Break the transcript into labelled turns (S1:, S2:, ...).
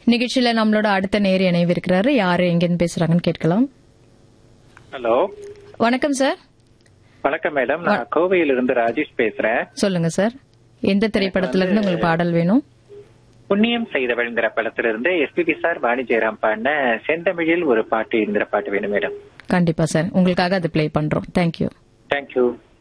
S1: நிகழ்ச்சியில நம்மளோட அடுத்த நேர் இணைவிருக்கிறாரு. யாரு எங்கிருந்து பேசுறாங்கன்னு கேட்கலாம்.
S2: ஹலோ,
S1: வணக்கம் சார்.
S2: வணக்கம் மேடம். நான் கோவையிலிருந்து ராஜேஷ் பேசுறேன்.
S1: சொல்லுங்க சார், எந்த திரைப்படத்துல இருந்து உங்களுக்கு பாடல் வேணும்?
S2: புண்ணியம் செய்தவள்ங்கிற படத்திலிருந்து எஸ்பிபி சார், வாணி ஜெயராம் பாடின செந்தமிழில் ஒரு பாட்டு என்கிற பாட்டு வேணும் மேடம்.
S1: கண்டிப்பா சார், உங்களுக்காக அது பிளே பண்றோம். தேங்க்யூ.
S2: தேங்க்யூ.